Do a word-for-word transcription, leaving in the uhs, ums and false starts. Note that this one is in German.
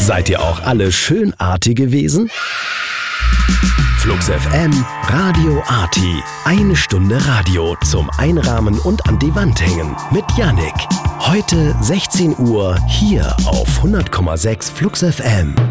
Seid ihr auch alle schön Arti gewesen? Flux F M, Radio Arti. Eine Stunde Radio zum Einrahmen und an die Wand hängen mit Yannick. Heute sechzehn Uhr hier auf hundert Komma sechs Flux F M.